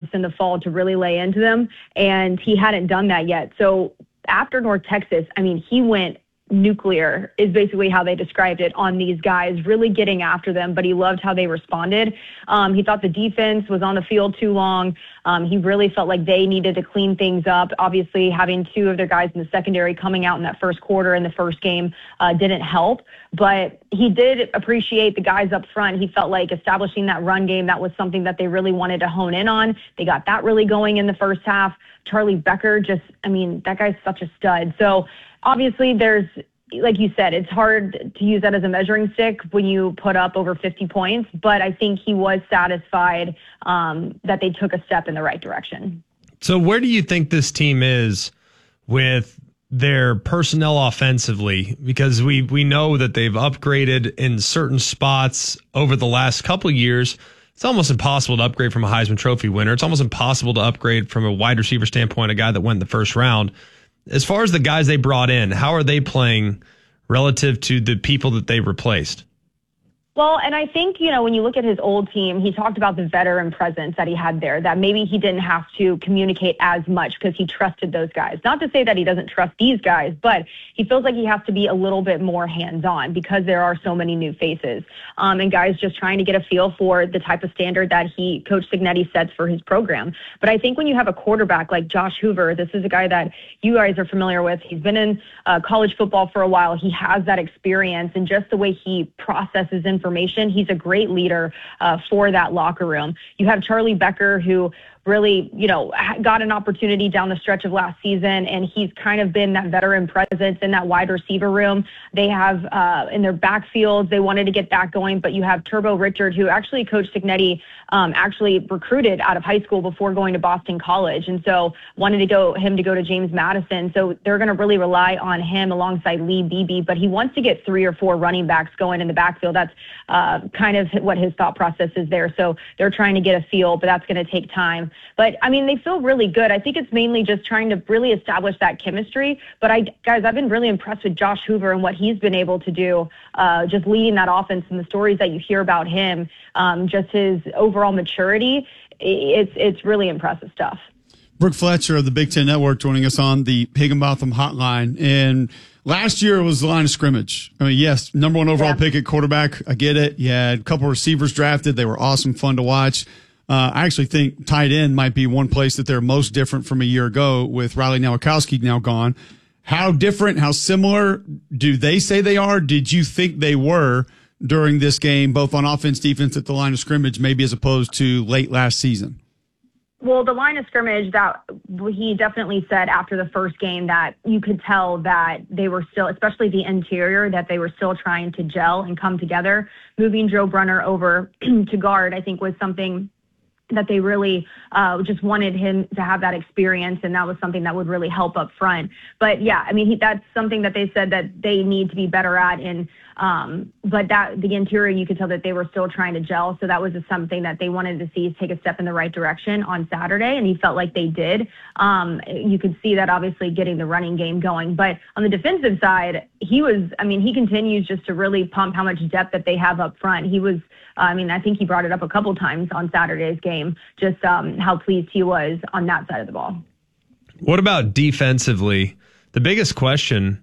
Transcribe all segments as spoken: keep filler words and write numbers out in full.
months in the fall to really lay into them, and he hadn't done that yet. So after North Texas, I mean, he went nuclear is basically how they described it on these guys, really getting after them, but he loved how they responded. Um, he thought the defense was on the field too long. Um, he really felt like they needed to clean things up. Obviously, having two of their guys in the secondary coming out in that first quarter in the first game uh, didn't help, but he did appreciate the guys up front. He felt like establishing that run game, that was something that they really wanted to hone in on. They got that really going in the first half. Charlie Becker just, I mean, that guy's such a stud. So obviously there's, like you said, it's hard to use that as a measuring stick when you put up over fifty points, but I think he was satisfied um, that they took a step in the right direction. So where do you think this team is with their personnel offensively? Because we, we know that they've upgraded in certain spots over the last couple of years. It's almost impossible to upgrade from a Heisman Trophy winner. It's almost impossible to upgrade from a wide receiver standpoint, a guy that went in the first round. As far as the guys they brought in, how are they playing relative to the people that they replaced? Well, and I think, you know, when you look at his old team, he talked about the veteran presence that he had there, that maybe he didn't have to communicate as much because he trusted those guys. Not to say that he doesn't trust these guys, but he feels like he has to be a little bit more hands-on because there are so many new faces um, and guys just trying to get a feel for the type of standard that he, Coach Cignetti, sets for his program. But I think when you have a quarterback like Josh Hoover, this is a guy that you guys are familiar with. He's been in uh, college football for a while. He has that experience, and just the way he processes information, he's a great leader uh, for that locker room. You have Charlie Becker, who really, you know, got an opportunity down the stretch of last season, and he's kind of been that veteran presence in that wide receiver room. They have uh, in their backfields, they wanted to get that going, but you have Turbo Richard, who actually Coach Cignetti um, actually recruited out of high school before going to Boston College, and so wanted to go him to go to James Madison. So they're going to really rely on him alongside Lee Beebe, but he wants to get three or four running backs going in the backfield. That's uh, kind of what his thought process is there. So they're trying to get a feel, but that's going to take time. But, I mean, they feel really good. I think it's mainly just trying to really establish that chemistry. But, I, guys, I've been really impressed with Josh Hoover and what he's been able to do, uh, just leading that offense, and the stories that you hear about him, um, just his overall maturity. It's, it's really impressive stuff. Brooke Fletcher of the Big Ten Network joining us on the Higginbotham Hotline. And last year was the line of scrimmage. I mean, yes, number one overall yeah. pick at quarterback. I get it. You had a couple of receivers drafted. They were awesome, fun to watch. Uh, I actually think tight end might be one place that they're most different from a year ago with Riley Nowakowski now gone. How different, how similar do they say they are? Did you think they were during this game, both on offense, defense, at the line of scrimmage, maybe as opposed to late last season? Well, the line of scrimmage, that he definitely said after the first game that you could tell that they were still, especially the interior, that they were still trying to gel and come together. Moving Joe Brunner over to guard, I think, was something that they really uh, just wanted him to have that experience, and that was something that would really help up front. But, yeah, I mean, he, that's something that they said that they need to be better at. And um, but that the interior, you could tell that they were still trying to gel. So that was just something that they wanted to see take a step in the right direction on Saturday, and he felt like they did. Um, you could see that obviously getting the running game going. But on the defensive side, he was, I mean, he continues just to really pump how much depth that they have up front. He was, I mean, I think he brought it up a couple times on Saturday's game, just um, how pleased he was on that side of the ball. What about defensively? The biggest question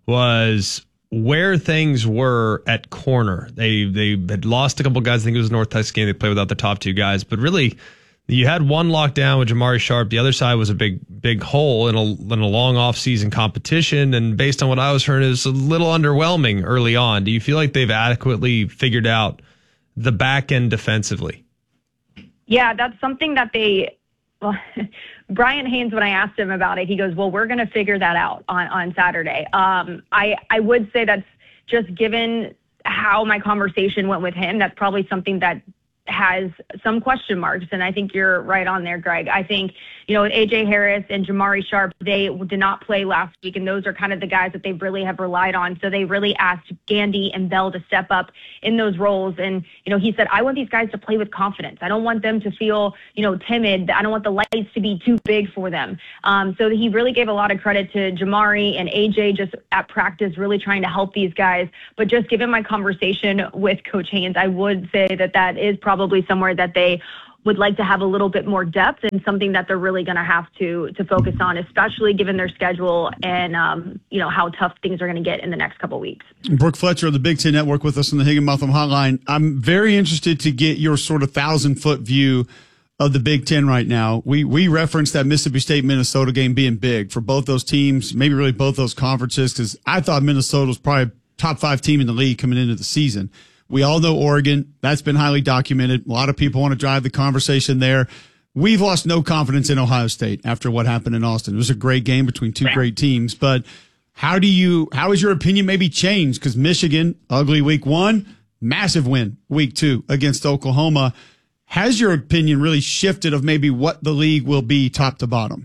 was where things were at corner. They they had lost a couple guys. I think it was the North Texas game. They played without the top two guys. But really, you had one lockdown with Jamari Sharp. The other side was a big big hole in a, in a long off-season competition. And based on what I was hearing, it was a little underwhelming early on. Do you feel like they've adequately figured out the back end defensively? Yeah, that's something that they well, Brian Haynes, when I asked him about it, he goes, well, we're going to figure that out on, on Saturday. Um, I, I would say that's just given how my conversation went with him, that's probably something that has some question marks. And I think you're right on there, Greg. I think, you know, A J Harris and Jamari Sharp, they did not play last week, and those are kind of the guys that they really have relied on. So they really asked Gandy and Bell to step up in those roles. And, you know, he said, I want these guys to play with confidence. I don't want them to feel, you know, timid. I don't want the lights to be too big for them. Um, so he really gave a lot of credit to Jamari and A J just at practice, really trying to help these guys. But just given my conversation with Coach Haynes, I would say that that is probably somewhere that they would like to have a little bit more depth and something that they're really going to have to to focus on, especially given their schedule and, um, you know, how tough things are going to get in the next couple of weeks. Brooke Fletcher of the Big Ten Network with us on the Higginbotham Hotline. I'm very interested to get your sort of thousand-foot view of the Big Ten right now. We we referenced that Mississippi State-Minnesota game being big for both those teams, maybe really both those conferences, because I thought Minnesota was probably top five team in the league coming into the season. We all know Oregon. That's been highly documented. A lot of people want to drive the conversation there. We've lost no confidence in Ohio State after what happened in Austin. It was a great game between two great teams. But how do you, how has your opinion maybe changed? Because Michigan, ugly week one, massive win week two against Oklahoma. Has your opinion really shifted of maybe what the league will be top to bottom?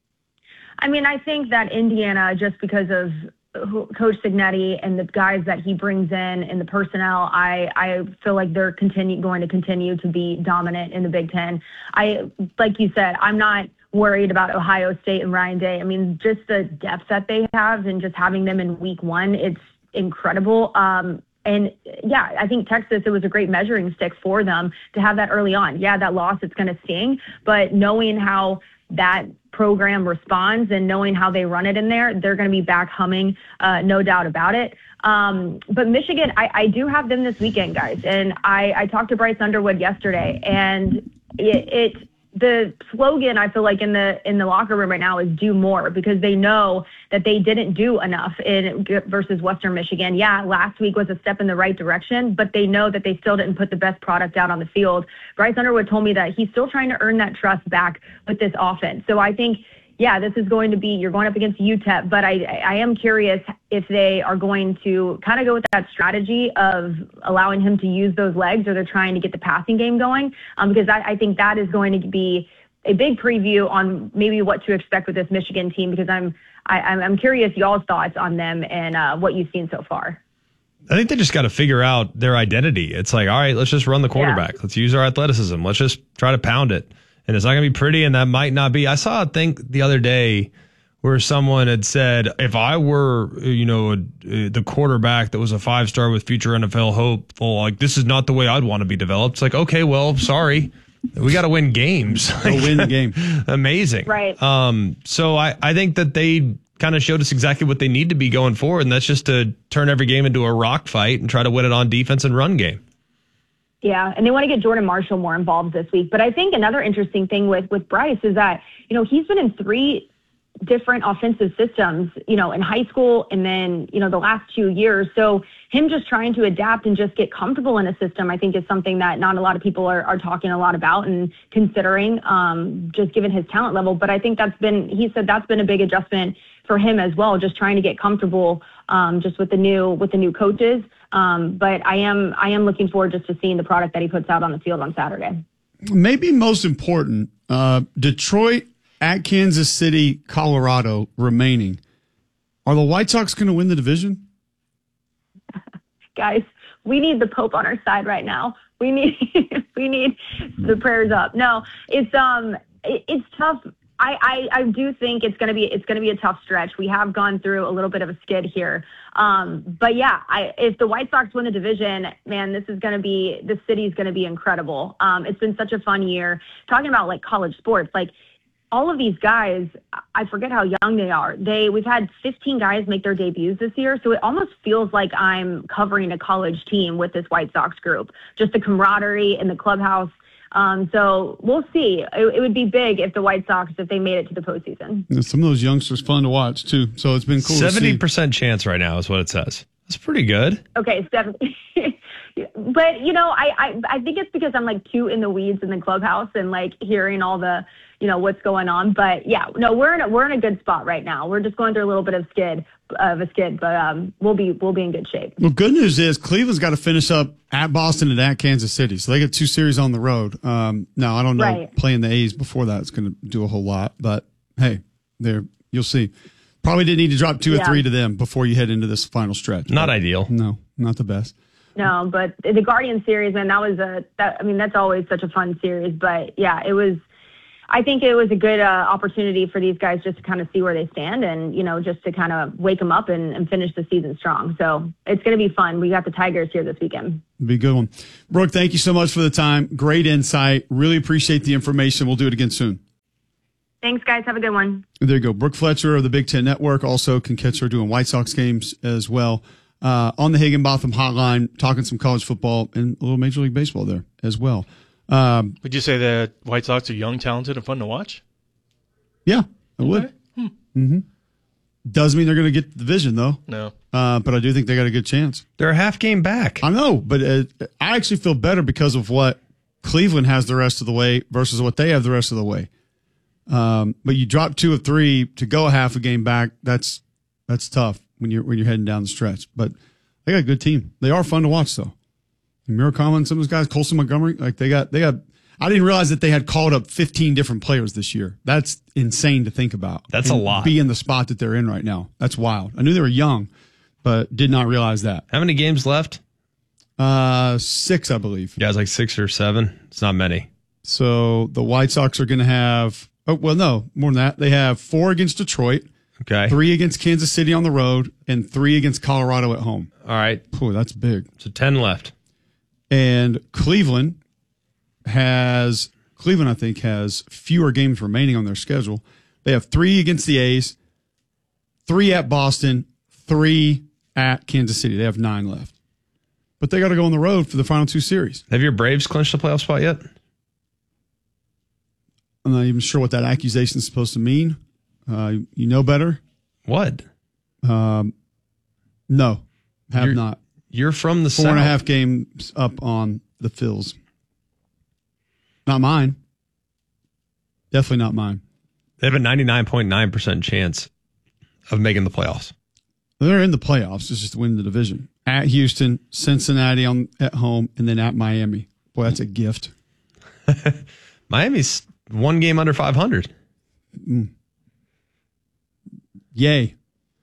I mean, I think that Indiana, just because of Coach Cignetti and the guys that he brings in and the personnel, I, I feel like they're continue, going to continue to be dominant in the Big Ten. I, like you said, I'm not worried about Ohio State and Ryan Day. I mean, just the depth that they have and just having them in week one, it's incredible. Um, and yeah, I think Texas, it was a great measuring stick for them to have that early on. Yeah, that loss, it's going to sting, but knowing how that program responds and knowing how they run it in there, they're going to be back humming, uh, no doubt about it. Um, but Michigan, I, I do have them this weekend, guys. And I, I talked to Bryce Underwood yesterday, and it, it the slogan I feel like in the in the locker room right now is do more, because they know that they didn't do enough in versus Western Michigan. Yeah, last week was a step in the right direction, but they know that they still didn't put the best product out on the field. Bryce Underwood told me that he's still trying to earn that trust back with this offense. So I think, yeah, this is going to be, you're going up against U T E P, but I, I am curious if they are going to kind of go with that strategy of allowing him to use those legs, or they're trying to get the passing game going, um, because I, I think that is going to be a big preview on maybe what to expect with this Michigan team, because I'm I, I'm curious y'all's thoughts on them and uh, what you've seen so far. I think they just got to figure out their identity. It's like, all right, let's just run the quarterback. Yeah. Let's use our athleticism. Let's just try to pound it. And it's not going to be pretty, and that might not be. I saw a thing the other day where someone had said, if I were, you know, a, the quarterback that was a five-star with future N F L hopeful, like, this is not the way I'd want to be developed. It's like, okay, well, sorry. We got to win games. Go win the game. Amazing. Right. Um, so I, I think that they kind of showed us exactly what they need to be going forward, and that's just to turn every game into a rock fight and try to win it on defense and run game. Yeah, and they want to get Jordan Marshall more involved this week. But I think another interesting thing with, with Bryce is that, you know, he's been in three different offensive systems, you know, in high school and then, you know, the last two years. So him just trying to adapt and just get comfortable in a system, I think, is something that not a lot of people are, are talking a lot about and considering, um, just given his talent level. But I think that's been, he said that's been a big adjustment for him as well, just trying to get comfortable, um, just with the new, with the new coaches. Um, but I am, I am looking forward just to seeing the product that he puts out on the field on Saturday. Maybe most important, uh, Detroit at Kansas City, Colorado remaining. Are the White Sox going to win the division? Guys, we need the Pope on our side right now. We need, we need the prayers up. No, it's, um, it, it's tough. I, I, I do think it's going to be it's going to be a tough stretch. We have gone through a little bit of a skid here, um, but yeah, I, if the White Sox win the division, man, this is going to be the city's going to be incredible. Um, it's been such a fun year. Talking about like college sports, like all of these guys, I forget how young they are. They we've had fifteen guys make their debuts this year, so it almost feels like I'm covering a college team with this White Sox group. Just the camaraderie in the clubhouse. Um, so we'll see. It, it would be big if the White Sox, if they made it to the postseason. And some of those youngsters fun to watch too. So it's been cool. seventy percent chance right now is what it says. That's pretty good. Okay, seventy. But you know, I, I I think it's because I'm like too in the weeds in the clubhouse and like hearing all the, you know, what's going on. But yeah, no, we're in a, we're in a good spot right now. We're just going through a little bit of skid of a skid, but um, we'll be we'll be in good shape. Well, good news is Cleveland's got to finish up at Boston and at Kansas City, so they got two series on the road. Um, now I don't know right. playing the A's before that is going to do a whole lot, but hey, there you'll see. Probably didn't need to drop two yeah. or three to them before you head into this final stretch. Not but ideal. No, not the best. No, but the Guardian series, man, that was a that. I mean, that's always such a fun series. But yeah, it was. I think it was a good uh, opportunity for these guys just to kind of see where they stand and, you know, just to kind of wake them up and, and finish the season strong. So it's going to be fun. We got the Tigers here this weekend. It'll be a good one. Brooke, thank you so much for the time. Great insight. Really appreciate the information. We'll do it again soon. Thanks, guys. Have a good one. There you go. Brooke Fletcher of the Big Ten Network. Also can catch her doing White Sox games as well. Uh, on the Higginbotham hotline, talking some college football and a little Major League Baseball there as well. Um, would you say that White Sox are young, talented, and fun to watch? Yeah, I would. Okay. Hmm. Mm-hmm. Doesn't mean they're going to get the division, though. No. Uh, but I do think they got a good chance. They're a half game back. I know, but uh, I actually feel better because of what Cleveland has the rest of the way versus what they have the rest of the way. Um, but you drop two of three to go a half a game back. That's that's tough when you're when you're heading down the stretch. But they got a good team. They are fun to watch, though. Murakami and some of those guys, Colson Montgomery, like they got they got. I didn't realize that they had called up fifteen different players this year. That's insane to think about. That's a lot. Be in the spot that they're in right now. That's wild. I knew they were young, but did not realize that. How many games left? Uh, six, I believe. Yeah, it's like six or seven. It's not many. So the White Sox are going to have. Oh, well, no, more than that. They have four against Detroit, okay, three against Kansas City on the road, and three against Colorado at home. All right. Ooh, that's big. So ten left. And Cleveland has, Cleveland, I think, has fewer games remaining on their schedule. They have three against the A's, three at Boston, three at Kansas City. They have nine left. But they got to go on the road for the final two series. Have your Braves clinched a playoff spot yet? I'm not even sure what that accusation is supposed to mean. Uh, you know better? What? Um, no, have you're, not. You're from the Four South. and a half games up on the Phils. Not mine. Definitely not mine. They have a ninety-nine point nine percent chance of making the playoffs. They're in the playoffs. It's just to win the division. At Houston, Cincinnati on at home, and then at Miami. Boy, that's a gift. Miami's one game under five hundred. Mm. Yay.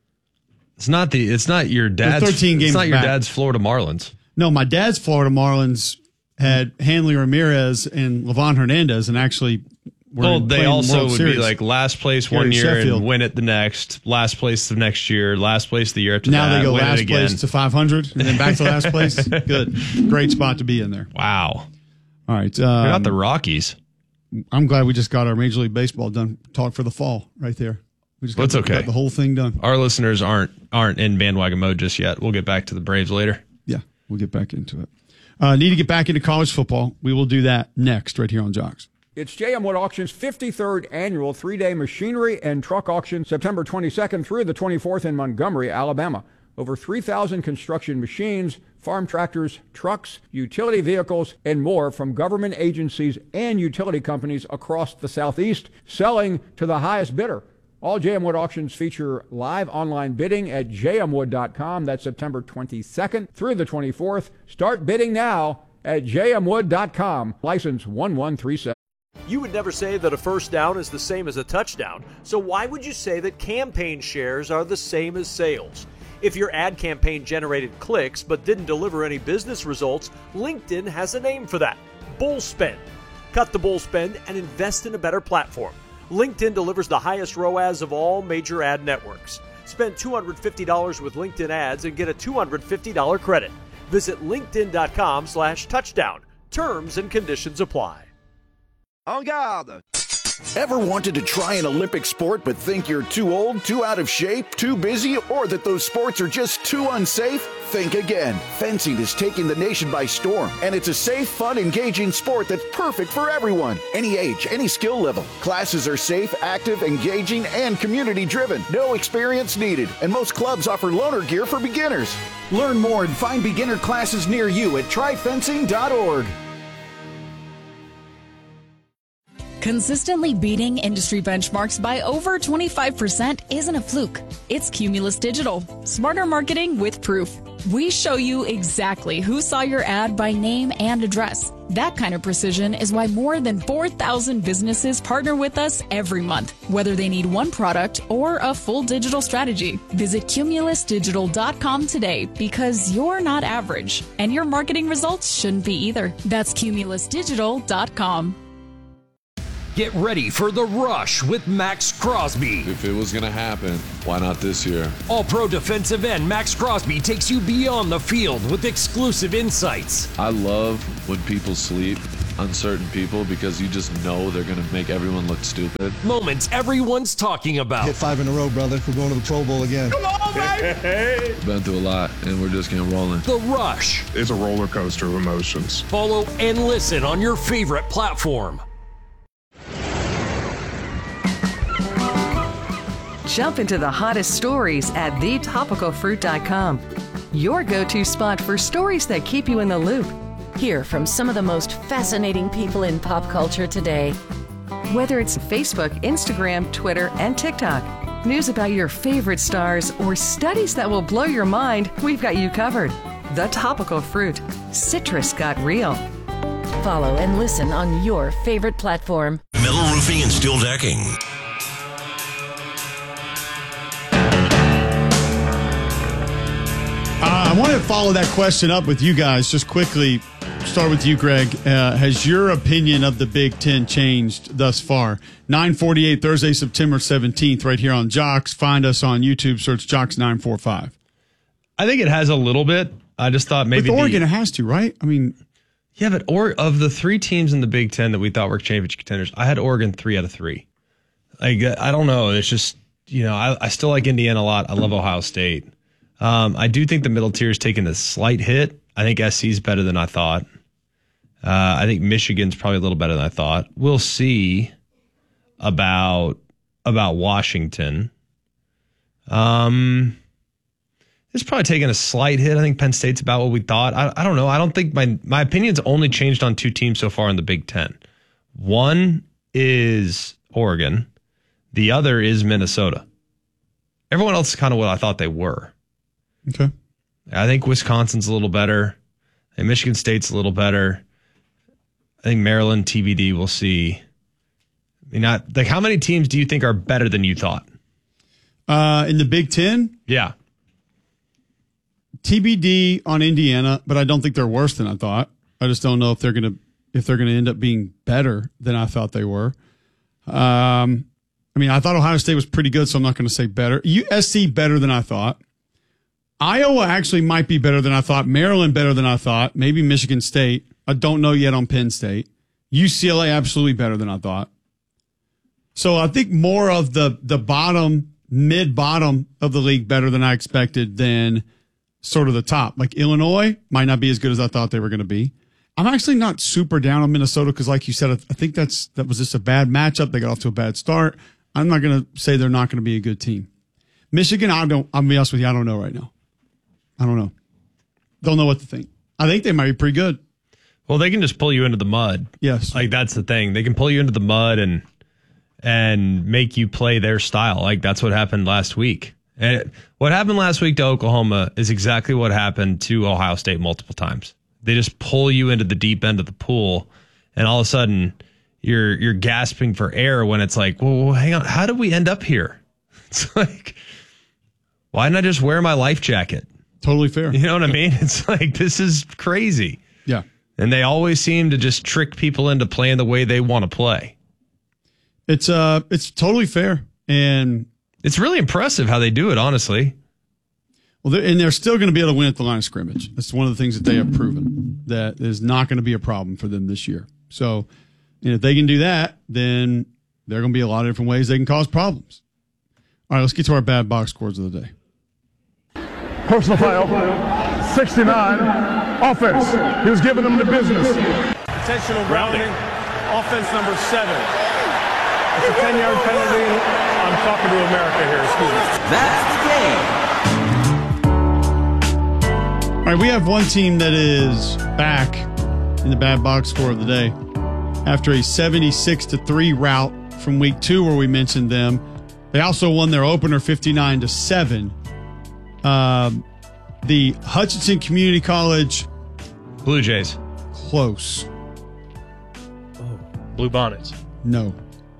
It's not the. It's not your dad's. thirteen games It's not your back. dad's Florida Marlins. No, my dad's Florida Marlins had Hanley Ramirez and Levon Hernandez, and actually were Well, playing they the also World would Series. be like last place Here one in year Sheffield. and win it the next. Last place the next year. Last place the year after now that. they go win last it again. place to five hundred, and then back to last place. Good, great spot to be in there. Wow. All right, um, They're not the Rockies. I'm glad we just got our Major League Baseball done. Talk for the fall right there. We just got, That's okay. got the whole thing done. Our listeners aren't aren't in bandwagon mode just yet. We'll get back to the Braves later. Yeah, we'll get back into it. Uh, need to get back into college football. We will do that next right here on Jocks. It's J M Wood Auction's fifty-third annual three-day machinery and truck auction, September twenty-second through the twenty-fourth in Montgomery, Alabama. Over three thousand construction machines, farm tractors, trucks, utility vehicles, and more from government agencies and utility companies across the Southeast, selling to the highest bidder. All J M Wood auctions feature live online bidding at j m wood dot com. That's September twenty-second through the twenty-fourth. Start bidding now at j m wood dot com. License one one three seven. You would never say that a first down is the same as a touchdown. So why would you say that campaign shares are the same as sales? If your ad campaign generated clicks but didn't deliver any business results, LinkedIn has a name for that: bull spend. Cut the bull spend and invest in a better platform. LinkedIn delivers the highest R O A S of all major ad networks. Spend two hundred fifty dollars with LinkedIn ads and get a two hundred fifty dollars credit. Visit linkedin.com slash touchdown. Terms and conditions apply. En garde! Ever wanted to try an Olympic sport but think you're too old, too out of shape, too busy, or that those sports are just too unsafe? Think again. Fencing is taking the nation by storm, and it's a safe, fun, engaging sport that's perfect for everyone. Any age, any skill level. Classes are safe, active, engaging, and community-driven. No experience needed, and most clubs offer loaner gear for beginners. Learn more and find beginner classes near you at try fencing dot org. Consistently beating industry benchmarks by over twenty-five percent isn't a fluke. It's Cumulus Digital. Smarter marketing with proof. We show you exactly who saw your ad by name and address. That kind of precision is why more than four thousand businesses partner with us every month, whether they need one product or a full digital strategy. Visit cumulus digital dot com today, because you're not average, and your marketing results shouldn't be either. That's cumulus digital dot com. Get ready for The Rush with Max Crosby. If it was going to happen, why not this year? All-Pro defensive end Max Crosby takes you beyond the field with exclusive insights. I love when people sleep on certain people because you just know they're going to make everyone look stupid. Moments everyone's talking about. Hit five in a row, brother. We're going to the Pro Bowl again. Come on, baby! Been through a lot, and we're just getting rolling. The Rush. It's a roller coaster of emotions. Follow and listen on your favorite platform. Jump into the hottest stories at the topical fruit dot com. Your go-to spot for stories that keep you in the loop. Hear from some of the most fascinating people in pop culture today. Whether it's Facebook, Instagram, Twitter, and TikTok, news about your favorite stars, or studies that will blow your mind, we've got you covered. The Topical Fruit. Citrus got real. Follow and listen on your favorite platform. Metal roofing and steel decking. Uh, I want to follow that question up with you guys just quickly. Start with you, Greg. Uh, has your opinion of the Big Ten changed thus far? nine forty-eight, Thursday, September seventeenth, right here on Jocks. Find us on YouTube. Search Jocks nine forty-five. I think it has a little bit. I just thought maybe with Oregon, the, it has to, right? I mean, yeah, but or of the three teams in the Big Ten that we thought were championship contenders, I had Oregon three out of three. Like, I don't know. It's just, you know, I, I still like Indiana a lot. I love Ohio State. Um, I do think the middle tier is taking a slight hit. I think S C is better than I thought. Uh, I think Michigan's probably a little better than I thought. We'll see about about Washington. Um, it's probably taking a slight hit. I think Penn State's about what we thought. I, I don't know. I don't think my my opinion's only changed on two teams so far in the Big Ten. One is Oregon. The other is Minnesota. Everyone else is kind of what I thought they were. Okay. I think Wisconsin's a little better. I think Michigan State's a little better. I think Maryland, T B D, we'll see. I mean, not, like, how many teams do you think are better than you thought? Uh, in the Big Ten? Yeah. T B D on Indiana, but I don't think they're worse than I thought. I just don't know if they're gonna if they're gonna end up being better than I thought they were. Um, I mean, I thought Ohio State was pretty good, so I'm not going to say better. U S C better than I thought. Iowa actually might be better than I thought. Maryland better than I thought. Maybe Michigan State. I don't know yet on Penn State. U C L A absolutely better than I thought. So I think more of the the bottom, mid-bottom of the league better than I expected than sort of the top. Like Illinois might not be as good as I thought they were going to be. I'm actually not super down on Minnesota because, like you said, I think that's that was just a bad matchup. They got off to a bad start. I'm not going to say they're not going to be a good team. Michigan, I don't. I'll be honest with you, I don't know right now. I don't know. Don't know what to think. I think they might be pretty good. Well, they can just pull you into the mud. Yes, like that's the thing. They can pull you into the mud and and make you play their style. Like that's what happened last week. And it, what happened last week to Oklahoma is exactly what happened to Ohio State multiple times. They just pull you into the deep end of the pool, and all of a sudden you're you're gasping for air when it's like, well, hang on, how did we end up here? It's like, why didn't I just wear my life jacket? Totally fair. You know what I mean? It's like, this is crazy. Yeah. And they always seem to just trick people into playing the way they want to play. It's uh, it's totally fair, and it's really impressive how they do it. Honestly, well, they're, and they're still going to be able to win at the line of scrimmage. That's one of the things that they have proven that is not going to be a problem for them this year. So, and if they can do that, then there are going to be a lot of different ways they can cause problems. All right, let's get to our bad box scores of the day. Personal foul, sixty-nine, offense. He was giving them the business. Intentional grounding, offense number seven. It's a ten-yard penalty. I'm talking to America here, excuse me. That's the game. All right, we have one team that is back in the bad box score of the day after a seventy-six to three rout from week two where we mentioned them. They also won their opener fifty-nine to seven. Um, the Hutchinson Community College Blue Jays. Close. Oh, Blue Bonnets. No.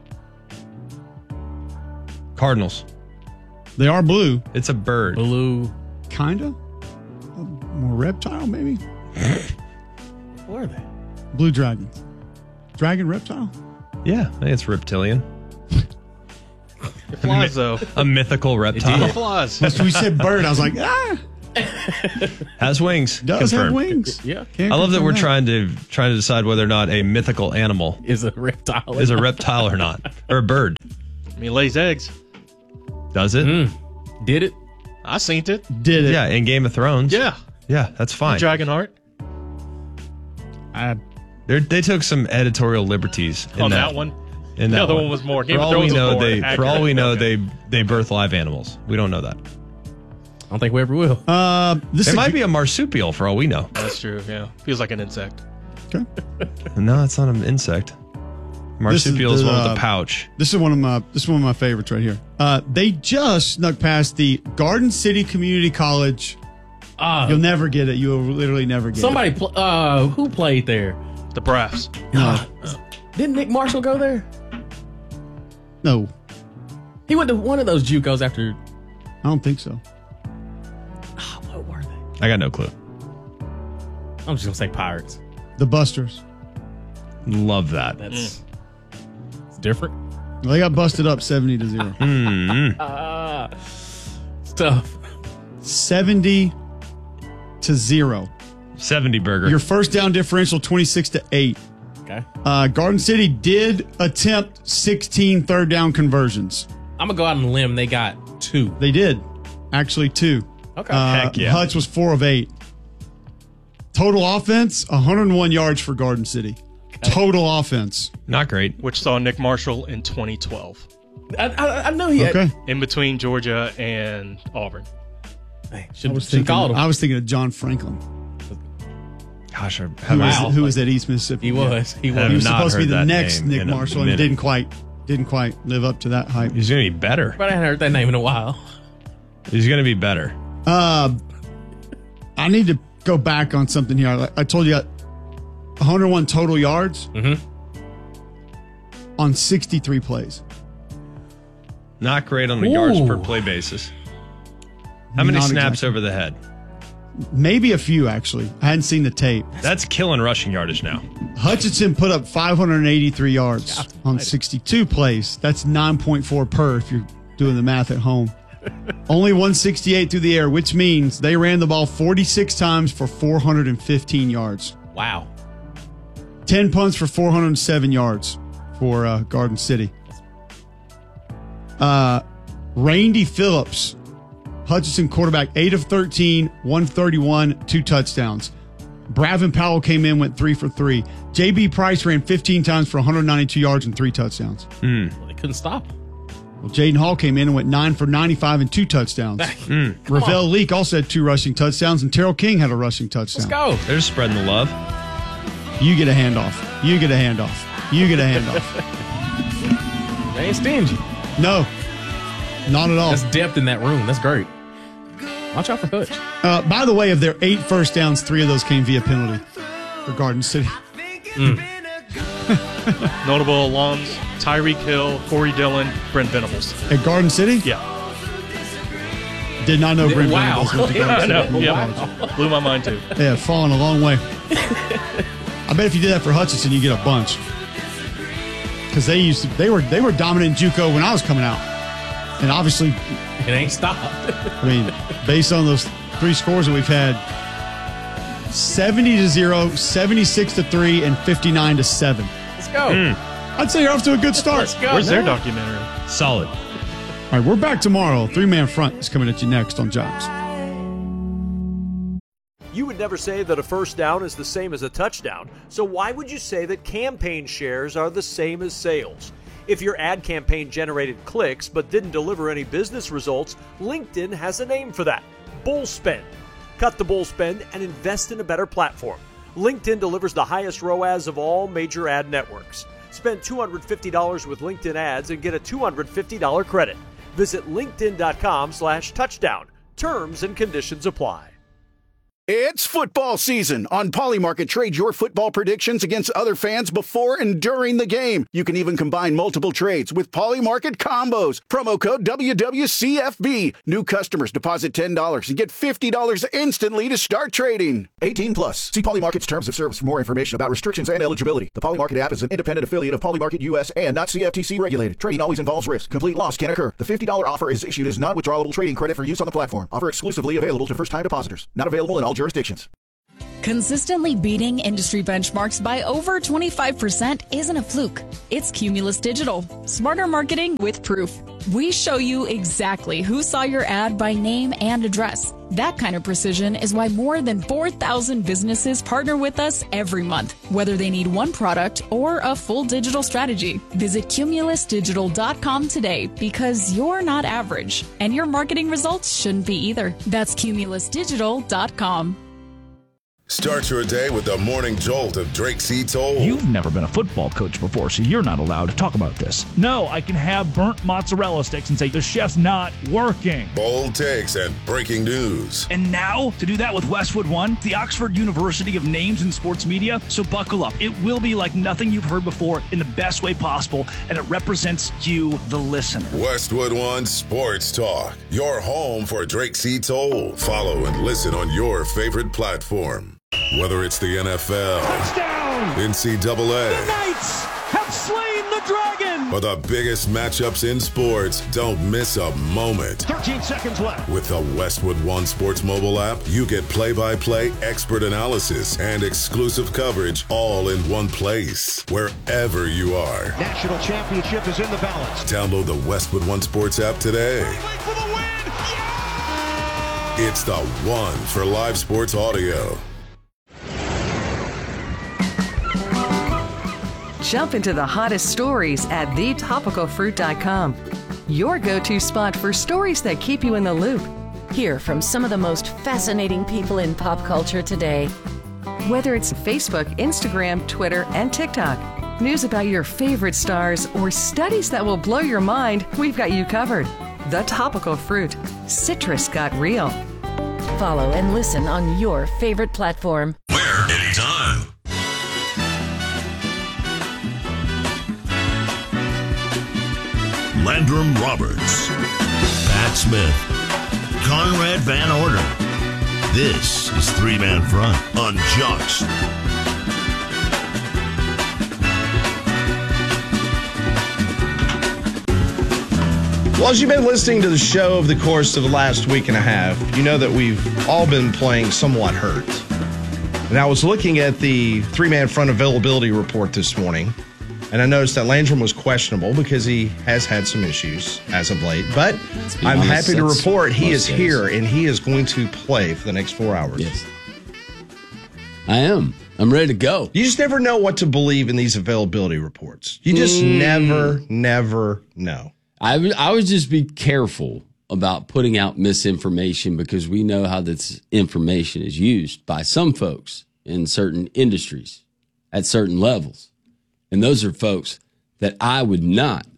Cardinals. They are blue. It's a bird. Blue. Kinda. More reptile, maybe. What are they? Blue dragons. Dragon reptile? Yeah, I think it's reptilian. It flies, though. A mythical reptile. It flies. That's when you said bird. I was like, ah. Has wings. Does Confirmed. have wings. Yeah. Can't I love that confirm we're trying to trying to decide whether or not a mythical animal Is a reptile. or is a not. reptile or not, or a bird. I mean, it lays eggs. Does it? Mm. Did it? I seen it. Did it? Yeah, in Game of Thrones. Yeah. Yeah, that's fine. Dragonheart. I, They're, they took some editorial liberties in On that, that one. In The that other one was more. Game For of all Thrones we was know, more they for all accurate. we know Okay. they they birth live animals. We don't know that. I don't think we ever will. uh, this It is might a, be a marsupial for all we know. That's true, yeah. Feels like an insect. okay. No, it's not an insect. Marsupial is the, one with uh, the pouch. This is one of my this is one of my favorites right here. Uh, they just snuck past the Garden City Community College. Uh, You'll never get it. You will literally never get somebody, it. pl- uh, who played there? The Braffs. No, Didn't Nick Marshall go there? no, He went to one of those JUCOs after. I don't think so. Oh, what were they? I got no clue. I'm just gonna say Pirates. The Busters. Love that. That's it's different. Well, they got busted up seventy to zero. Mm-hmm. Uh, it's tough. seventy to zero. seventy burger. Your first down differential twenty-six to eight. Okay. Uh, Garden City did attempt sixteen third down conversions. I'm gonna go out on a limb. They got two. They did. Actually, two. Okay. Uh, Heck yeah. Hutch was four of eight. Total offense, one hundred one yards for Garden City. Total offense. Not great. Which saw Nick Marshall in twenty twelve. I, I, I know he had. Okay. In between Georgia and Auburn. Hey, I should was, have thinking, called him. I was thinking of John Franklin, Gosh, I who, have was, Wow. who was at East Mississippi. He was. He Have He was. was not supposed to be heard the that next name Nick in a Marshall, and minute. didn't quite didn't quite live up to that hype. He's going to be better. But I hadn't heard that name in a while. He's going to be better. Uh, I need to go back on something here. I, I told you, I got one hundred one total yards Mm-hmm. on sixty-three plays. Not great on a Ooh. yards per play basis. How many Not snaps exactly. over the head? Maybe a few, actually. I hadn't seen the tape. That's killing rushing yardage now. Hutchinson put up five hundred eighty-three yards on sixty-two plays. That's nine point four per if you're doing the math at home. Only one sixty-eight through the air, which means they ran the ball forty-six times for four hundred fifteen yards. Wow. ten punts for four hundred seven yards for uh, Garden City. Uh, Randy Phillips, Hutchinson quarterback, eight of thirteen, one thirty-one, two touchdowns. Bravin Powell came in, went three for three. J B Price ran fifteen times for one hundred ninety-two yards and three touchdowns. Mm. Well, they couldn't stop. Well, Jaden Hall came in and went nine for ninety-five and two touchdowns. Mm. Ravel Leak also had two rushing touchdowns, and Terrell King had a rushing touchdown. Let's go. They're just spreading the love. You get a handoff. You get a handoff. You get a handoff. They ain't stingy. No, not at all. That's depth in that room. That's great. Watch out for Hutch. Uh, by the way, of their eight first downs, three of those came via penalty for Garden City. Mm. Notable alums, Tyreek Hill, Corey Dillon, Brent Venables. At Garden City? Yeah. Did not know Brent Wow. Venables went to I Garden know. City. Yep. Blew my mind too. Yeah, fallen a long way. I bet if you did that for Hutchinson, you get a bunch. Because they used to, they were they were dominant in JUCO when I was coming out, and obviously, It ain't stopped. I mean, based on those three scores that we've had, seventy to zero, seventy-six to three, and fifty-nine to seven. Let's go. Mm. I'd say you're off to a good start. Let's go. Where's their documentary? Solid. All right, we're back tomorrow. Three man front is coming at you next on Jobs. You would never say that a first down is the same as a touchdown, so why would you say that campaign shares are the same as sales? If your ad campaign generated clicks but didn't deliver any business results, LinkedIn has a name for that: bull spend. Cut the bull spend and invest in a better platform. LinkedIn delivers the highest R O A S of all major ad networks. Spend two hundred fifty dollars with LinkedIn ads and get a two hundred fifty dollars credit. Visit linkedin dot com slash touchdown. Terms and conditions apply. It's football season. On Polymarket, trade your football predictions against other fans before and during the game. You can even combine multiple trades with Polymarket combos. Promo code W W C F B. New customers deposit ten dollars and get fifty dollars instantly to start trading. eighteen plus. See Polymarket's terms of service for more information about restrictions and eligibility. The Polymarket app is an independent affiliate of Polymarket U S and not C F T C regulated. Trading always involves risk. Complete loss can occur. The fifty dollars offer is issued as non-withdrawable trading credit for use on the platform. Offer exclusively available to first-time depositors. Not available in all jurisdictions. Consistently beating industry benchmarks by over twenty-five percent isn't a fluke. It's Cumulus Digital. Smarter marketing with proof. We show you exactly who saw your ad by name and address. That kind of precision is why more than four thousand businesses partner with us every month, whether they need one product or a full digital strategy. Visit cumulus digital dot com today because you're not average, and your marketing results shouldn't be either. That's cumulus digital dot com. Start your day with the morning jolt of Drake C. Toll. You've never been a football coach before, so you're not allowed to talk about this. No, I can have burnt mozzarella sticks and say the chef's not working. Bold takes and breaking news. And now, to do that with Westwood One, the Oxford University of Names in Sports Media. So buckle up. It will be like nothing you've heard before in the best way possible, and it represents you, the listener. Westwood One Sports Talk, your home for Drake C. Toll. Follow and listen on your favorite platform. Whether it's the N F L, touchdown, N C double A, the Knights have slain the dragon, or the biggest matchups in sports, don't miss a moment. thirteen seconds left. With the Westwood One Sports mobile app, you get play-by-play, expert analysis, and exclusive coverage all in one place, wherever you are. National championship is in the balance. Download the Westwood One Sports app today. For the win. Yeah! It's the one for live sports audio. Jump into the hottest stories at the topical fruit dot com. Your go-to spot for stories that keep you in the loop. Hear from some of the most fascinating people in pop culture today. Whether it's Facebook, Instagram, Twitter, and TikTok, news about your favorite stars, or studies that will blow your mind, we've got you covered. The Topical Fruit. Citrus got real. Follow and listen on your favorite platform. Where? Anytime. Landrum Roberts, Pat Smith, Conrad Van Order. This is Three Man Front on Jocks. Well, as you've been listening to the show over the course of the last week and a half, you know that we've all been playing somewhat hurt. And I was looking at the three-man front availability report this morning, and I noticed that Landrum was questionable because he has had some issues as of late. But I'm honest, happy to report he is days. here, and he is going to play for the next four hours. Yes. I am. I'm ready to go. You just never know what to believe in these availability reports. You just mm. never, never know. I, w- I would just be careful about putting out misinformation because we know how this information is used by some folks in certain industries at certain levels. And those are folks that I would not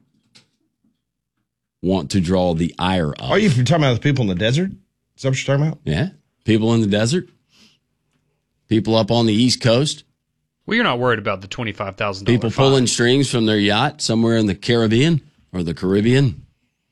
want to draw the ire of. Are you talking about the people in the desert? Is that what you're talking about? Yeah. People in the desert. People up on the East Coast. Well, you're not worried about the twenty-five thousand dollars People pulling strings from their yacht somewhere in the Caribbean or the Caribbean.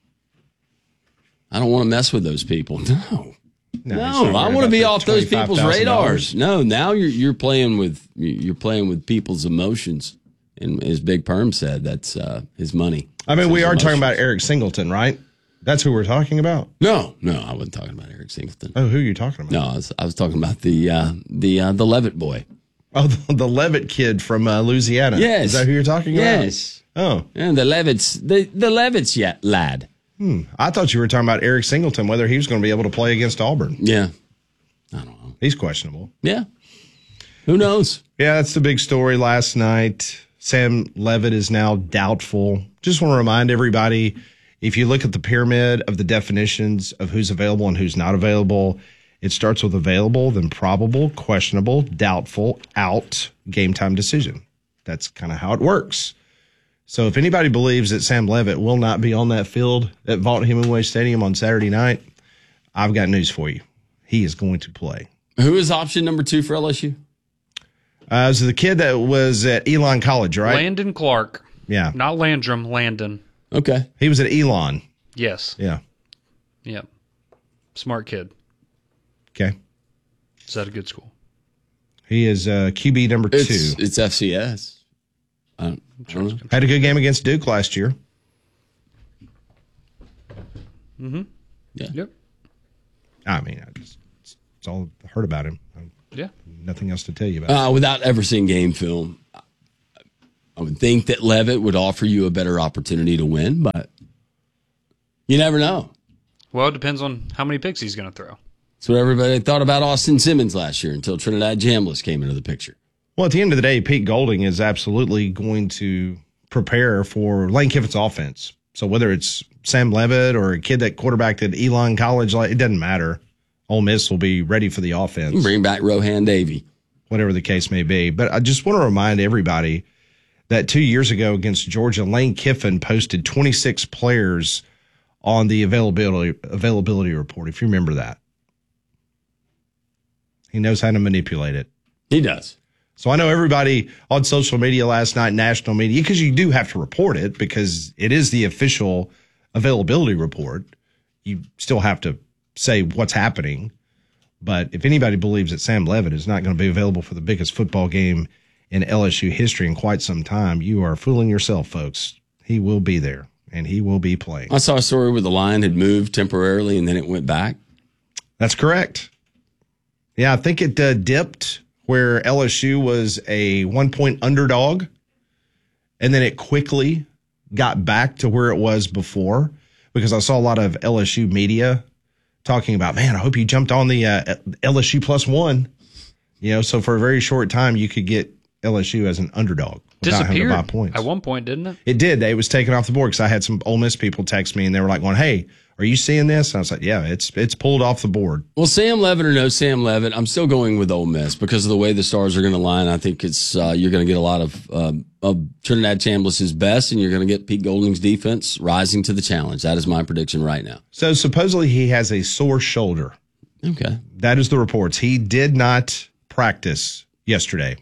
I don't want to mess with those people. No. No, no I want to be off those people's radars. No, now you're you're playing with you're playing with people's emotions, and as Big Perm said, that's uh, his money. I mean, we are emotions. talking about Eric Singleton, right? That's who we're talking about. No, no, I wasn't talking about Eric Singleton. Oh, who are you talking about? No, I was, I was talking about the uh, the uh, the Levitt boy. Oh, the, the Levitt kid from uh, Louisiana. Yes, is that who you're talking yes. about? Yes. Oh, and the Levitts, the the Levitts yet lad. Hmm. I thought you were talking about Eric Singleton, whether he was going to be able to play against Auburn. Yeah. I don't know. He's questionable. Yeah. Who knows? Yeah, that's the big story last night. Sam Levitt is now doubtful. Just want to remind everybody, if you look at the pyramid of the definitions of who's available and who's not available, it starts with available, then probable, questionable, doubtful, out, game time decision. That's kind of how it works. So if anybody believes that Sam Levitt will not be on that field at Vaught Hemingway Stadium on Saturday night, I've got news for you. He is going to play. Who is option number two for L S U? Uh, it was the kid that was at Elon College, right? Landon Clark. Yeah. Not Landrum, Landon. Okay. He was at Elon. Yes. Yeah. Yeah. Smart kid. Okay. Is that a good school? He is uh, Q B number It's, two. it's F C S. I don't, I don't know. Had a good game against Duke last year. Mm-hmm. Yeah. Yep. I mean, I just, it's all I heard about him. I, Yeah. Nothing else to tell you about. Uh, without ever seeing game film, I would think that Levitt would offer you a better opportunity to win, but you never know. Well, it depends on how many picks he's going to throw. That's what everybody thought about Austin Simmons last year until Trinidad Jambliss came into the picture. Well, at the end of the day, Pete Golding is absolutely going to prepare for Lane Kiffin's offense. So whether it's Sam Levitt or a kid that quarterbacked at Elon College, it doesn't matter. Ole Miss will be ready for the offense. Bring back Rohan Davey. Whatever the case may be. But I just want to remind everybody that two years ago against Georgia, Lane Kiffin posted twenty-six players on the availability availability report, if you remember that. He knows how to manipulate it. He does. So I know everybody on social media last night, national media, because you do have to report it because it is the official availability report. You still have to say what's happening. But if anybody believes that Sam Levitt is not going to be available for the biggest football game in L S U history in quite some time, you are fooling yourself, folks. He will be there, and he will be playing. I saw a story where the line had moved temporarily, and then it went back. That's correct. Yeah, I think it uh, dipped where L S U was a one-point underdog, and then it quickly got back to where it was before because I saw a lot of L S U media talking about, man, I hope you jumped on the uh, L S U plus one. You know, so for a very short time, you could get L S U as an underdog without having to buy points. At one point, didn't it? It did. It was taken off the board because I had some Ole Miss people text me, and they were like going, hey, are you seeing this? And I was like, yeah, it's it's pulled off the board. Well, Sam Levitt or no Sam Levitt, I'm still going with Ole Miss because of the way the stars are going to line. I think it's uh, you're going to get a lot of, uh, of Trinidad Chambliss's best, and you're going to get Pete Golding's defense rising to the challenge. That is my prediction right now. So supposedly he has a sore shoulder. Okay. That is the reports. He did not practice yesterday,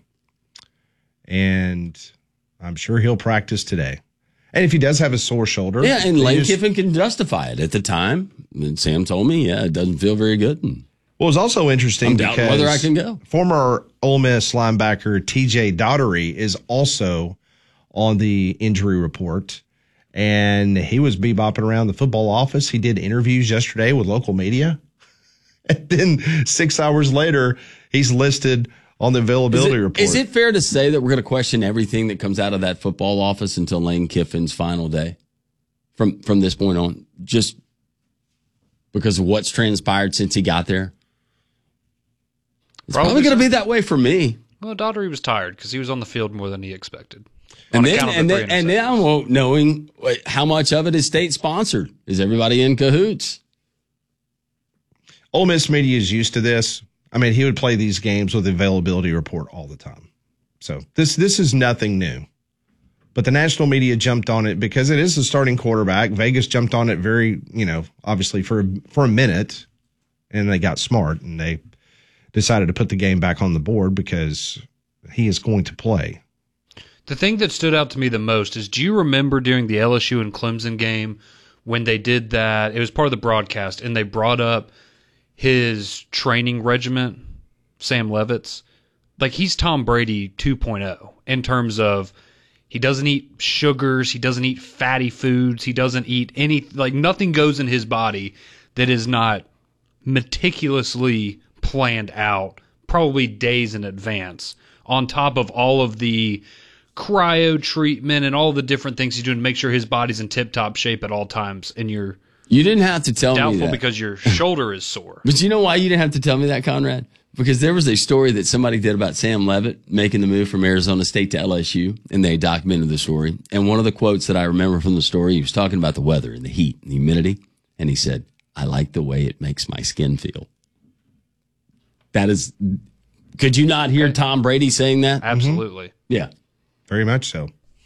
and I'm sure he'll practice today. And if he does have a sore shoulder. Yeah, and Lane just, Kiffin can justify it at the time. And Sam told me, yeah, it doesn't feel very good. And well, it was also interesting I'm doubting whether I can go. Former Ole Miss linebacker T J Daugherty is also on the injury report. And he was bebopping around the football office. He did interviews yesterday with local media. And then six hours later, he's listed on the availability is it, report. Is it fair to say that we're going to question everything that comes out of that football office until Lane Kiffin's final day from from this point on, just because of what's transpired since he got there? It's probably, probably going to be that way for me. Well, Daugherty was tired because he was on the field more than he expected. And then, and, then, and now knowing how much of it is state sponsored. Is everybody in cahoots? Ole Miss media is used to this. I mean, he would play these games with the availability report all the time. So this this is nothing new. But the national media jumped on it because it is a starting quarterback. Vegas jumped on it very, you know, obviously for, for a minute, and they got smart, and they decided to put the game back on the board because he is going to play. The thing that stood out to me the most is, do you remember during the L S U and Clemson game when they did that? It was part of the broadcast, and they brought up his training regiment, Sam Levitt's. Like, he's Tom Brady two point oh in terms of he doesn't eat sugars, he doesn't eat fatty foods, he doesn't eat any, like, nothing goes in his body that is not meticulously planned out, probably days in advance, on top of all of the cryo treatment and all the different things he's doing to make sure his body's in tip-top shape at all times, and you're You didn't have to tell doubtful me that. because your shoulder is sore. But you know why you didn't have to tell me that, Conrad? Because there was a story that somebody did about Sam Levitt making the move from Arizona State to L S U, and they documented the story. And one of the quotes that I remember from the story, he was talking about the weather and the heat and the humidity, and he said, I like the way it makes my skin feel. That is, could you not hear Tom Brady saying that? Absolutely. Mm-hmm. Yeah. Very much so.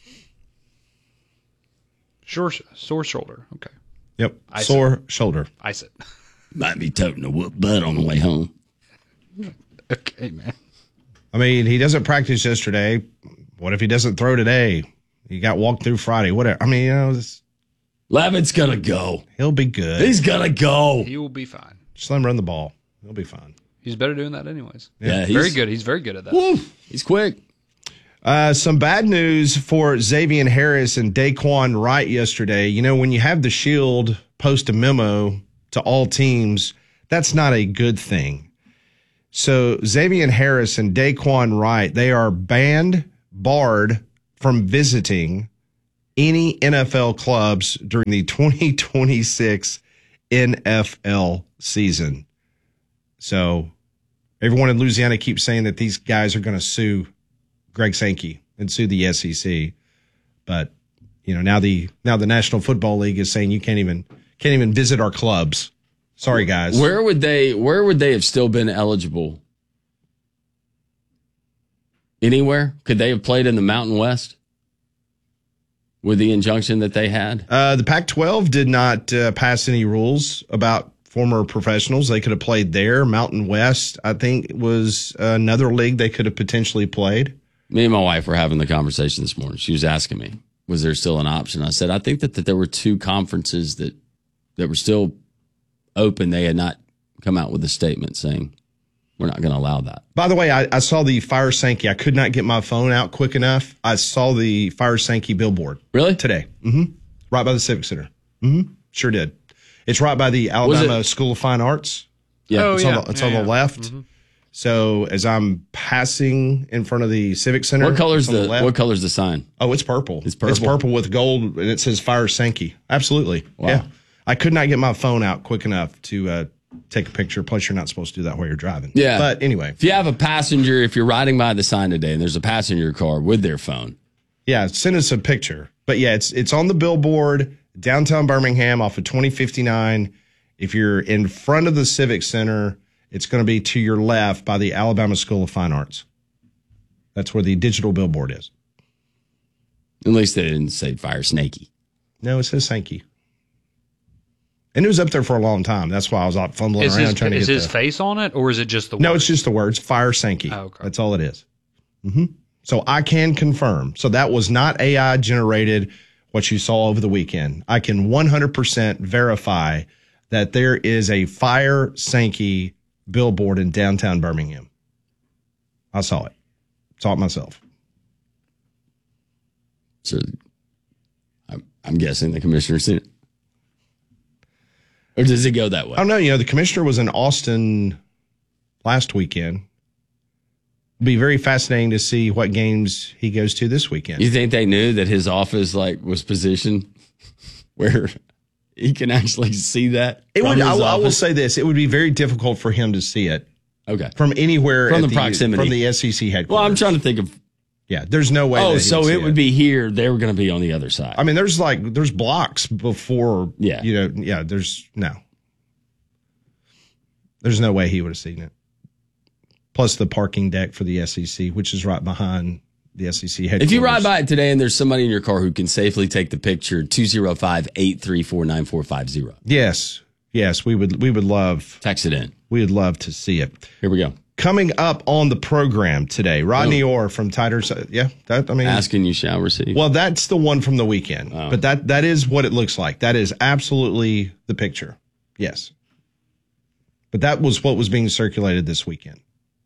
Sure, sore shoulder. Okay. Yep. Ice Sore it. shoulder. Ice it. Might be toting a whoop butt on the way home. Okay, man. I mean, he doesn't practice yesterday. What if he doesn't throw today? He got walked through Friday. Whatever. I mean, you know, this, Levitt's gonna go. He'll be good. He's gonna go. He will be fine. Just let him run the ball. He'll be fine. He's better doing that anyways. Yeah, yeah he's very good. He's very good at that. Woo, he's quick. Uh, some bad news for Xavier Harris and Daquan Wright yesterday. You know, when you have the Shield post a memo to all teams, that's not a good thing. So Xavier Harris and Daquan Wright, they are banned, barred from visiting any N F L clubs during the twenty twenty-six N F L season. So everyone in Louisiana keeps saying that these guys are going to sue Greg Sankey and sue the S E C. But, you know, now the now the National Football League is saying you can't even can't even visit our clubs. Sorry, guys. Where would they where would they have still been eligible? Anywhere? Could they have played in the Mountain West with the injunction that they had? Uh, the Pac twelve did not uh, pass any rules about former professionals. They could have played there. Mountain West, I think, was another league they could have potentially played. Me and my wife were having the conversation this morning. She was asking me, was there still an option? I said, I think that, that there were two conferences that, that were still open. They had not come out with a statement saying, we're not going to allow that. By the way, I, I saw the Fire Sankey. I could not get my phone out quick enough. I saw the Fire Sankey billboard. Really? Today. Mm-hmm. Right by the Civic Center. Mm-hmm. Sure did. It's right by the Alabama School of Fine Arts. Yeah. Oh, it's yeah. on the, it's yeah, on the yeah. left. Mm-hmm. So as I'm passing in front of the Civic Center. What color's the, the left, what color's the sign? Oh, it's purple. It's purple. It's purple with gold, and it says Fire Sankey. Absolutely. Wow. Yeah. I could not get my phone out quick enough to uh, take a picture. Plus, you're not supposed to do that while you're driving. Yeah. But anyway. If you have a passenger, if you're riding by the sign today and there's a passenger car with their phone. Yeah, send us a picture. But yeah, it's it's on the billboard, downtown Birmingham off of twenty fifty-nine. If you're in front of the Civic Center, it's going to be to your left by the Alabama School of Fine Arts. That's where the digital billboard is. At least they didn't say Fire Snakey. No, it says Sankey. And it was up there for a long time. That's why I was out fumbling Is around his, trying to is get his the, face on it, or is it just the No, word? it's just the words, Fire Sankey. Oh, okay. That's all it is. Mm-hmm. So I can confirm. So that was not A I generated, what you saw over the weekend. I can one hundred percent verify that there is a Fire Sankey billboard in downtown Birmingham. I saw it. Saw it myself. So I'm, I'm guessing the commissioner's seen it. Or does it go that way? I don't know. You know, the commissioner was in Austin last weekend. It'll be very fascinating to see what games he goes to this weekend. You think they knew that his office like was positioned where he can actually see that? It would. from I, his will- I will office? say this: it would be very difficult for him to see it. Okay. From anywhere From at the proximity. from the S E C headquarters. Well, I'm trying to think of. Yeah, there's no way. Oh, that he so would see it would be here. They were going to be on the other side. I mean, there's like there's blocks before. Yeah. You know. Yeah. There's no. There's no way he would have seen it. Plus the parking deck for the S E C, which is right behind the S E C headquarters. If you ride by it today and there's somebody in your car who can safely take the picture, two oh five, eight three four, nine four five zero. Yes. Yes, we would we would love text it in. We would love to see it. Here we go. Coming up on the program today, Rodney Orr from Tiders. Yeah, that I mean, asking you shall receive. Well, that's the one from the weekend, Oh. but that that is what it looks like. That is absolutely the picture. Yes, but that was what was being circulated this weekend.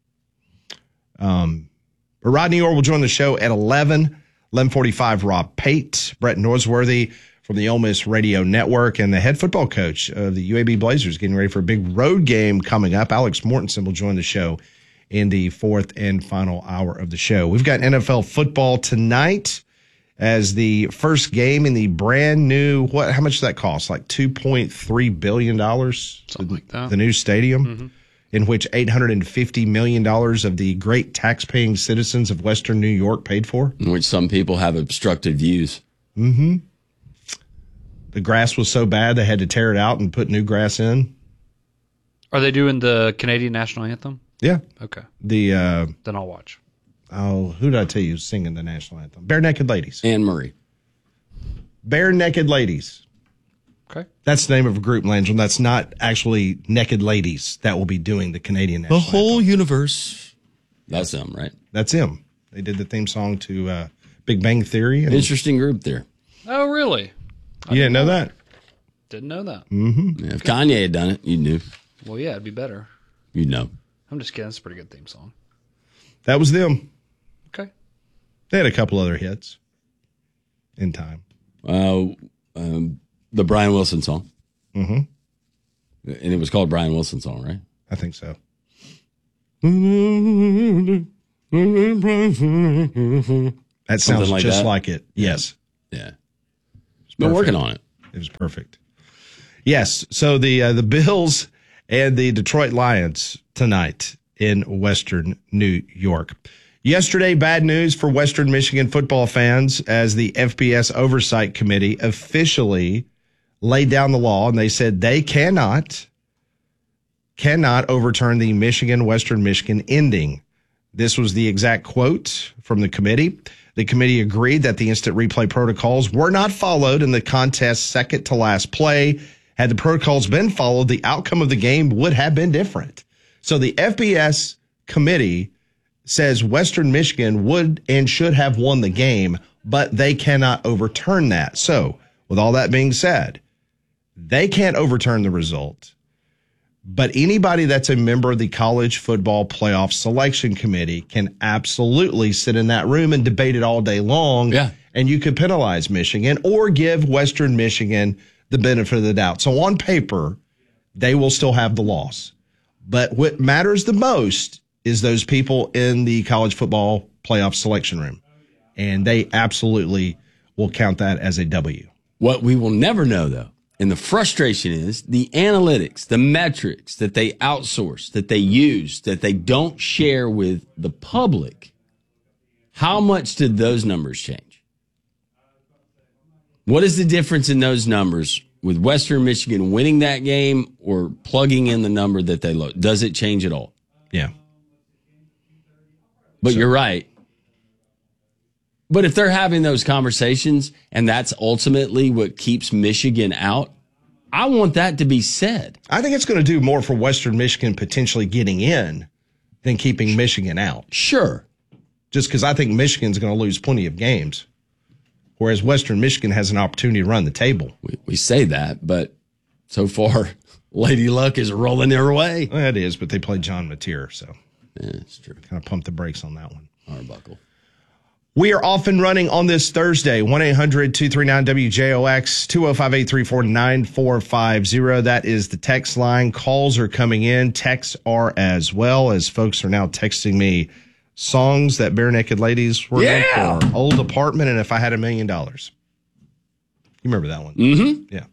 Um, but Rodney Orr will join the show at eleven, eleven forty-five. Rob Pate, Brett Norsworthy from the Ole Miss Radio Network, and the head football coach of the U A B Blazers getting ready for a big road game coming up. Alex Mortensen will join the show in the fourth and final hour of the show. We've got N F L football tonight as the first game in the brand new, what, how much does that cost? Like two point three billion dollars? Something like that. The new stadium, Mm-hmm. in which eight hundred fifty million dollars of the great tax-paying citizens of Western New York paid for. In which some people have obstructed views. Mm-hmm. The grass was so bad they had to tear it out and put new grass in. Are they doing the Canadian national anthem? Yeah. Okay. The uh, Then I'll watch. oh, who did I tell you was singing the national anthem? Bare Naked Ladies. Anne Murray. Bare Naked Ladies. Okay. That's the name of a group, Landrum. That's not actually Naked Ladies that will be doing the Canadian The national whole anthem. universe. That's them, right? That's them. They did the theme song to uh, Big Bang Theory. And Interesting group there. Oh, really? You didn't know that? Didn't know that. Mm-hmm. Yeah, if Kanye had done it, you knew. Well, yeah, it'd be better. You'd know. I'm just kidding. It's a pretty good theme song. That was them. Okay. They had a couple other hits in time. Uh, um, the Brian Wilson song. Mm-hmm. And it was called Brian Wilson song, right? I think so. That sounds like just that? like it. Yes. Yeah. Been working on it. It was perfect. Yes. So the uh, the Bills and the Detroit Lions tonight in Western New York. Yesterday, bad news for Western Michigan football fans as the F B S Oversight Committee officially laid down the law, and they said they cannot cannot overturn the Michigan Western Michigan ending. This was the exact quote from the committee. The committee agreed that the instant replay protocols were not followed in the contest's second to last play. Had the protocols been followed, the outcome of the game would have been different. So the F B S committee says Western Michigan would and should have won the game, but they cannot overturn that. So with all that being said, they can't overturn the result. But anybody that's a member of the College Football Playoff Selection Committee can absolutely sit in that room and debate it all day long. Yeah. And you could penalize Michigan or give Western Michigan the benefit of the doubt. So on paper, they will still have the loss. But what matters the most is those people in the College Football Playoff Selection room. And they absolutely will count that as a W. What we will never know, though, and the frustration is the analytics, the metrics that they outsource, that they use, that they don't share with the public. How much did those numbers change? What is the difference in those numbers with Western Michigan winning that game or plugging in the number that they load? Does it change at all? Yeah. But so, you're right. But if they're having those conversations and that's ultimately what keeps Michigan out, I want that to be said. I think it's going to do more for Western Michigan potentially getting in than keeping Michigan out. Sure. Just because I think Michigan's going to lose plenty of games, whereas Western Michigan has an opportunity to run the table. We, we say that, but so far, Lady Luck is rolling their way. Well, it is, but they play John Mateer, so yeah, it's true. Kind of pump the brakes on that one. Arbuckle. We are off and running on this Thursday. one eight hundred two three nine W J O X, two oh five, eight three four, nine four five zero. That is the text line. Calls are coming in. Texts are as well, as folks are now texting me songs that Bare Naked Ladies were yeah. in for. Old Apartment and If I Had a Million Dollars. You remember that one? Mm-hmm. Yeah.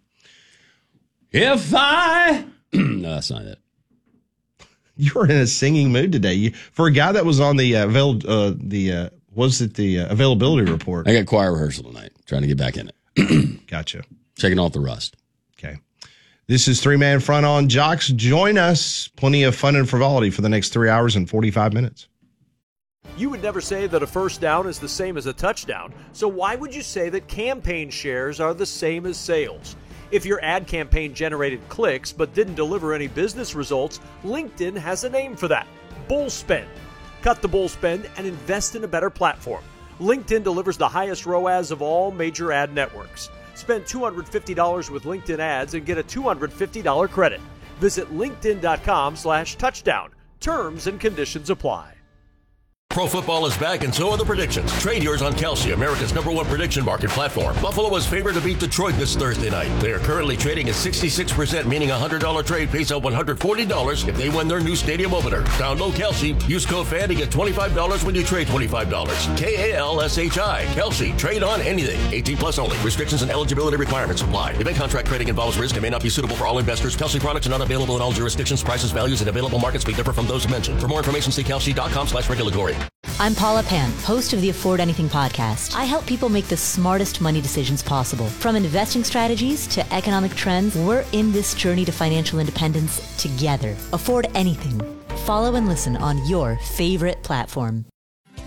If I... no, that's not it. You're in a singing mood today. You, for a guy that was on the uh, avail, uh, the uh, was it the uh, availability report? I got choir rehearsal tonight. Trying to get back in it. Gotcha. Checking off the rust. Okay. This is Three Man Front on Jocks. Join us. Plenty of fun and frivolity for the next three hours and forty-five minutes. You would never say that a first down is the same as a touchdown, so why would you say that campaign shares are the same as sales? If your ad campaign generated clicks but didn't deliver any business results, LinkedIn has a name for that: bull spend. Cut the bull spend and invest in a better platform. LinkedIn delivers the highest R O A S of all major ad networks. Spend two hundred fifty dollars with LinkedIn ads and get a two hundred fifty dollars credit. Visit linkedin.com slash touchdown. Terms and conditions apply. Pro football is back, and so are the predictions. Trade yours on Kelsey, America's number one prediction market platform. Buffalo was favored to beat Detroit this Thursday night. They are currently trading at sixty-six percent, meaning a one hundred dollars trade pays out one hundred forty dollars if they win their new stadium opener. Download Kelsey. Use code FAN to get twenty-five dollars when you trade twenty-five dollars. K A L S H I. Kelsey. Trade on anything. eighteen plus only. Restrictions and eligibility requirements apply. Event contract trading involves risk and may not be suitable for all investors. Kelsey products are not available in all jurisdictions. Prices, values, and available markets may differ from those mentioned. For more information, see kelsey.com slash regulatory. I'm Paula Pan, host of the Afford Anything podcast. I help people make the smartest money decisions possible. From investing strategies to economic trends, we're in this journey to financial independence together. Afford Anything. Follow and listen on your favorite platform.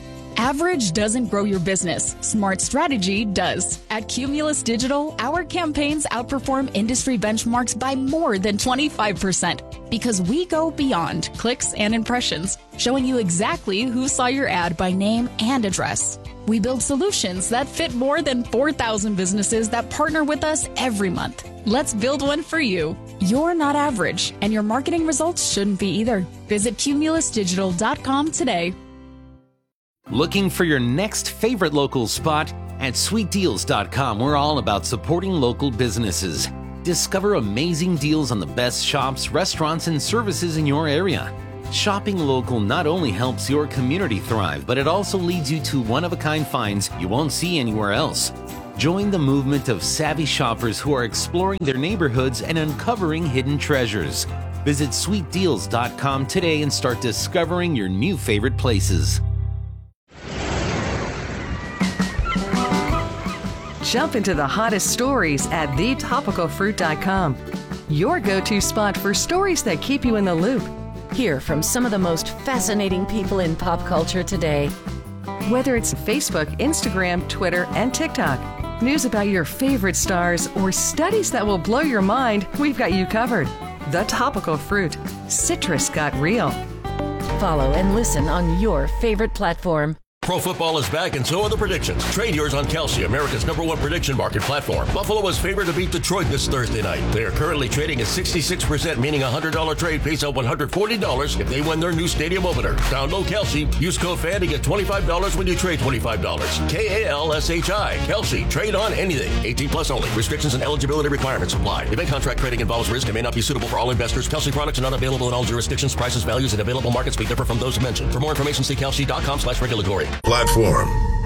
Average doesn't grow your business. Smart strategy does. At Cumulus Digital, our campaigns outperform industry benchmarks by more than twenty-five percent because we go beyond clicks and impressions, showing you exactly who saw your ad by name and address. We build solutions that fit more than four thousand businesses that partner with us every month. Let's build one for you. You're not average, and your marketing results shouldn't be either. Visit cumulus digital dot com today. Looking for your next favorite local spot? At sweet deals dot com, we're all about supporting local businesses. Discover amazing deals on the best shops, restaurants, and services in your area. Shopping local not only helps your community thrive, but it also leads you to one-of-a-kind finds you won't see anywhere else. Join the movement of savvy shoppers who are exploring their neighborhoods and uncovering hidden treasures. Visit sweet deals dot com today and start discovering your new favorite places. Jump into the hottest stories at the topical fruit dot com. Your go-to spot for stories that keep you in the loop. Hear from some of the most fascinating people in pop culture today. Whether it's Facebook, Instagram, Twitter, and TikTok, news about your favorite stars, or studies that will blow your mind, we've got you covered. The Topical Fruit. Citrus got real. Follow and listen on your favorite platform. Pro football is back, and so are the predictions. Trade yours on Kelsey, America's number one prediction market platform. Buffalo is favored to beat Detroit this Thursday night. They are currently trading at sixty-six percent, meaning a one hundred dollars trade pays out one hundred forty dollars if they win their new stadium opener. Download Kelsey. Use code FAN to get twenty-five dollars when you trade twenty-five dollars. K A L S H I. Kelsey. Trade on anything. eighteen plus only. Restrictions and eligibility requirements apply. Event contract trading involves risk and may not be suitable for all investors. Kelsey products are not available in all jurisdictions. Prices, values, and available markets may differ from those mentioned. For more information, see kelsey dot com slash regulatory. Platform.